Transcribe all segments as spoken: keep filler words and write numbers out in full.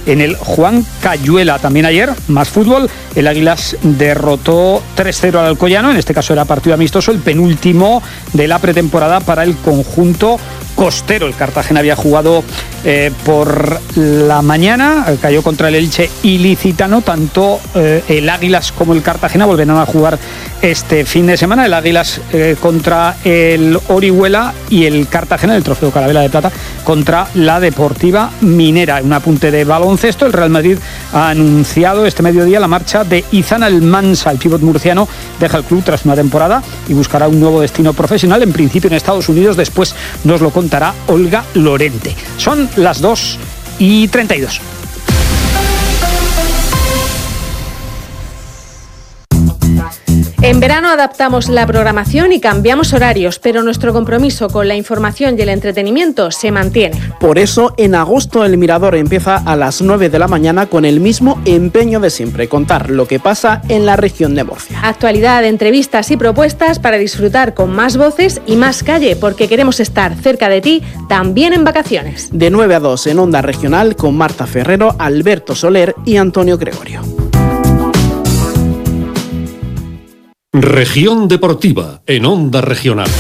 en el Juan Cayuela. También ayer, más fútbol, el Águilas derrotó tres cero al Alcoyano, en este caso era partido amistoso, el penúltimo de la pretemporada para el conjunto costero. El Cartagena había jugado eh, por la mañana, cayó contra el Elche ilicitano. Tanto eh, el Águilas como el Cartagena volverán a jugar este fin de semana. El Águilas eh, contra el Orihuela y el Cartagena, el Trofeo Carabela de Plata, contra la Deportiva Minera. Un apunte de baloncesto: el Real Madrid ha anunciado este mediodía la marcha de Izan Almansa. El pívot murciano deja el club tras una temporada y buscará un nuevo destino profesional, en principio en Estados Unidos. Después nos lo contará Olga Lorente. Son las dos y treinta y dos. En verano adaptamos la programación y cambiamos horarios, pero nuestro compromiso con la información y el entretenimiento se mantiene. Por eso, en agosto El Mirador empieza a las nueve de la mañana con el mismo empeño de siempre: contar lo que pasa en la región de Murcia. Actualidad, entrevistas y propuestas para disfrutar con más voces y más calle, porque queremos estar cerca de ti también en vacaciones. De nueve a dos en Onda Regional con Marta Ferrero, Alberto Soler y Antonio Gregorio. Región Deportiva en Onda Regional.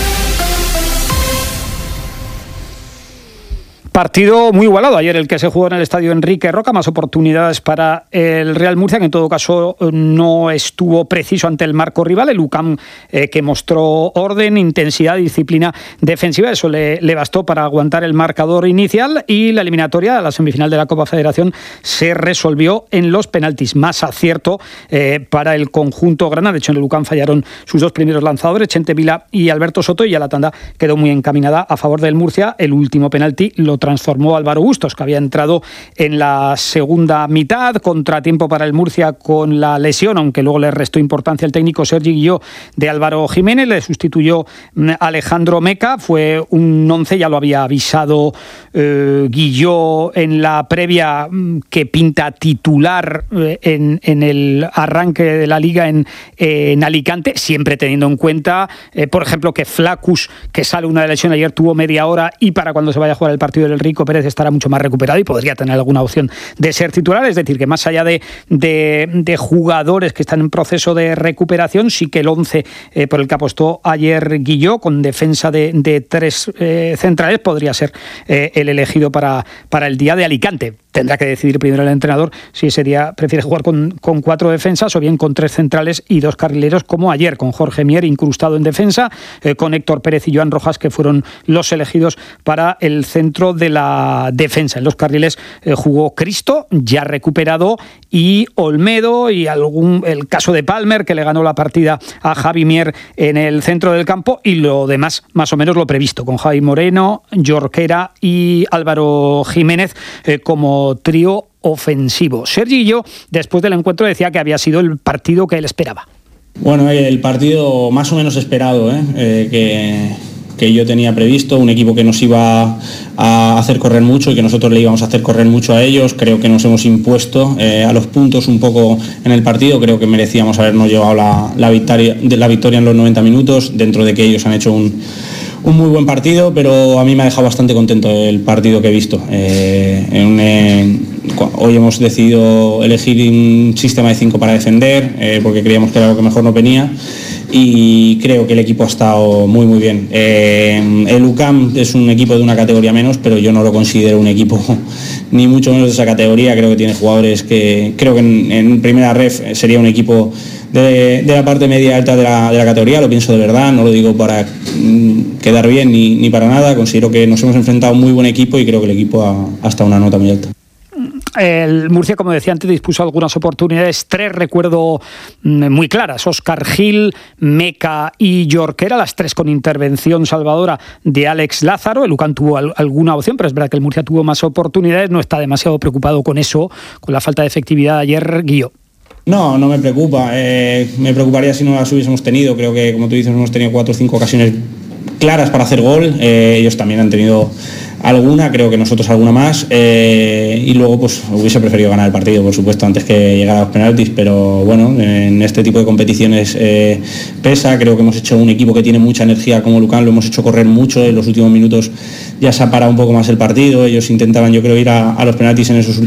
Partido muy igualado ayer el que se jugó en el estadio Enrique Roca, más oportunidades para el Real Murcia, que en todo caso no estuvo preciso ante el marco rival. El U C A M eh, que mostró orden, intensidad, disciplina defensiva, eso le, le bastó para aguantar el marcador inicial, y la eliminatoria, la semifinal de la Copa Federación, se resolvió en los penaltis. Más acierto eh, para el conjunto grana. De hecho, en el U C A M fallaron sus dos primeros lanzadores, Chente Vila y Alberto Soto, y a la tanda quedó muy encaminada a favor del Murcia. El último penalti lo transformó Álvaro Bustos, que había entrado en la segunda mitad. Contratiempo para el Murcia con la lesión, aunque luego le restó importancia el técnico Sergi Guilló, de Álvaro Jiménez. Le sustituyó Alejandro Meca. Fue un once, ya lo había avisado eh, Guilló en la previa, que pinta titular eh, en, en el arranque de la Liga en, eh, en Alicante, siempre teniendo en cuenta, eh, por ejemplo, que Flacus, que sale una lesión ayer, tuvo media hora, y para cuando se vaya a jugar el partido del Rico Pérez estará mucho más recuperado y podría tener alguna opción de ser titular. Es decir, que más allá de, de, de jugadores que están en proceso de recuperación, sí que el once eh, por el que apostó ayer Guilló, con defensa de, de tres eh, centrales, podría ser eh, el elegido para, para el día de Alicante. Tendrá que decidir primero el entrenador si ese día prefiere jugar con, con cuatro defensas o bien con tres centrales y dos carrileros, como ayer, con Jorge Mier incrustado en defensa, eh, con Héctor Pérez y Joan Rojas, que fueron los elegidos para el centro de la defensa. En los carriles eh, jugó Cristo, ya recuperado, y Olmedo, y algún el caso de Palmer, que le ganó la partida a Javi Mier en el centro del campo, y lo demás más o menos lo previsto, con Javi Moreno, Jorquera y Álvaro Jiménez eh, como trío ofensivo. Sergi Guilló, después del encuentro, decía que había sido el partido que él esperaba. Bueno, el partido más o menos esperado, ¿eh? Eh, que, que yo tenía previsto, un equipo que nos iba a hacer correr mucho y que nosotros le íbamos a hacer correr mucho a ellos. Creo que nos hemos impuesto eh, a los puntos un poco en el partido. Creo que merecíamos habernos llevado la, la, victoria, la victoria en los noventa minutos, dentro de que ellos han hecho un Un muy buen partido, pero a mí me ha dejado bastante contento el partido que he visto. Eh, en, eh, hoy hemos decidido elegir un sistema de cinco para defender, eh, porque creíamos que era lo que mejor nos venía, y creo que el equipo ha estado muy muy bien. Eh, el U C A M es un equipo de una categoría menos, pero yo no lo considero un equipo ni mucho menos de esa categoría. Creo que tiene jugadores que, creo que en, en primera ref sería un equipo de, de la parte media alta de la, de la categoría. Lo pienso de verdad, no lo digo para mm, quedar bien ni, ni para nada. Considero que nos hemos enfrentado a un muy buen equipo y creo que el equipo ha, ha estado una nota muy alta. El Murcia, como decía antes, dispuso algunas oportunidades, tres recuerdo muy claras: Óscar Gil, Meca y Jorquera, las tres con intervención salvadora de Alex Lázaro. El U C A M tuvo al, alguna opción, pero es verdad que el Murcia tuvo más oportunidades. No está demasiado preocupado con eso, con la falta de efectividad de ayer, Guilló. No, no me preocupa. Eh, me preocuparía si no las hubiésemos tenido. Creo que, como tú dices, hemos tenido cuatro o cinco ocasiones claras para hacer gol. Eh, ellos también han tenido alguna, creo que nosotros alguna más, eh, y luego pues hubiese preferido ganar el partido, por supuesto, antes que llegar a los penaltis, pero bueno, en este tipo de competiciones eh, pesa. Creo que hemos hecho un equipo que tiene mucha energía como Lucán, lo hemos hecho correr mucho. En los últimos minutos ya se ha parado un poco más el partido. Ellos intentaban, yo creo, ir a, a los penaltis en esos últimos